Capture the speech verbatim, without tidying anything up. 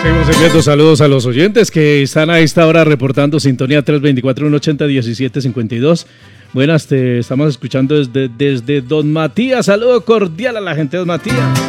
Seguimos enviando saludos a los oyentes que están a esta hora reportando sintonía tres veinticuatro, uno ochenta, diecisiete cincuenta y dos. Buenas, te estamos escuchando desde, desde Don Matías. Saludo cordial a la gente de Don Matías.